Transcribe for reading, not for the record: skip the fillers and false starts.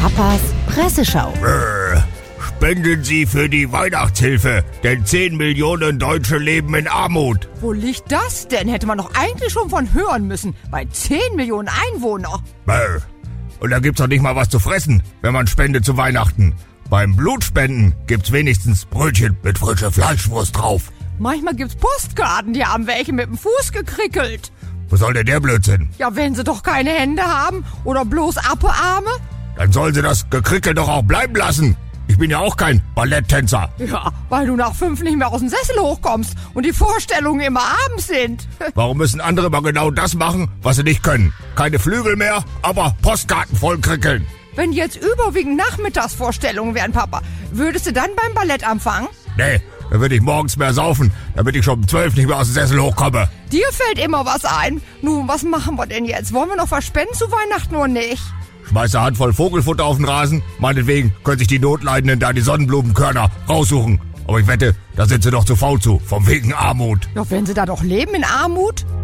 Papas Presseschau. Spenden Sie für die Weihnachtshilfe, denn 10 Millionen Deutsche leben in Armut. Wo liegt das denn? Hätte man doch eigentlich schon von hören müssen. Bei 10 Millionen Einwohner. Und da gibt's doch nicht mal was zu fressen, wenn man spendet zu Weihnachten. Beim Blutspenden gibt's wenigstens Brötchen mit frischer Fleischwurst drauf. Manchmal gibt's Postkarten, die haben welche mit dem Fuß gekrickelt. Wo soll denn der Blödsinn? Ja, wenn sie doch keine Hände haben oder bloß Appearme. Dann sollen sie das Gekrickel doch auch bleiben lassen. Ich bin ja auch kein Balletttänzer. Ja, weil du nach 5 nicht mehr aus dem Sessel hochkommst und die Vorstellungen immer abends sind. Warum müssen andere mal genau das machen, was sie nicht können? Keine Flügel mehr, aber Postkarten voll krickeln. Wenn jetzt überwiegend Nachmittagsvorstellungen wären, Papa, würdest du dann beim Ballett anfangen? Nee, dann würde ich morgens mehr saufen, damit ich schon um 12 nicht mehr aus dem Sessel hochkomme. Dir fällt immer was ein. Nun, was machen wir denn jetzt? Wollen wir noch was spenden zu Weihnachten oder nicht? Schmeiß eine Handvoll Vogelfutter auf den Rasen. Meinetwegen können sich die Notleidenden da die Sonnenblumenkörner raussuchen. Aber ich wette, da sind sie doch zu faul zu, vom wegen Armut. Ja, wenn sie da doch leben in Armut.